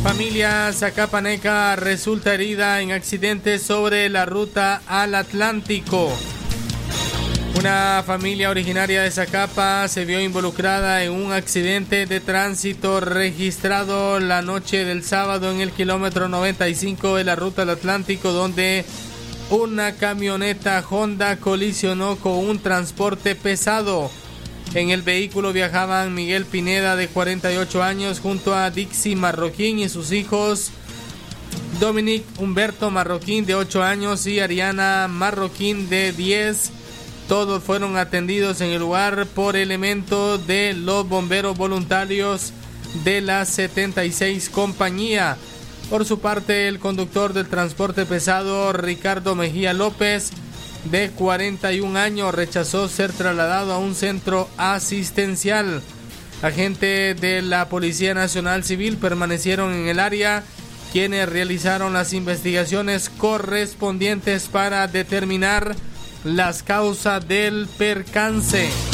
Familia zacapaneca resulta herida en accidente sobre la ruta al Atlántico. Una familia originaria de Zacapa se vio involucrada en un accidente de tránsito registrado la noche del sábado en el kilómetro 95 de la ruta al Atlántico, donde una camioneta Honda colisionó con un transporte pesado. En el vehículo viajaban Miguel Pineda, de 48 años, junto a Dixie Marroquín y sus hijos Dominic Humberto Marroquín, de 8 años, y Ariana Marroquín, de 10. Todos fueron atendidos en el lugar por elementos de los bomberos voluntarios de la 76 compañía. Por su parte, el conductor del transporte pesado, Ricardo Mejía López, de 41 años, rechazó ser trasladado a un centro asistencial. Agentes de la Policía Nacional Civil permanecieron en el área, quienes realizaron las investigaciones correspondientes para determinar las causas del percance.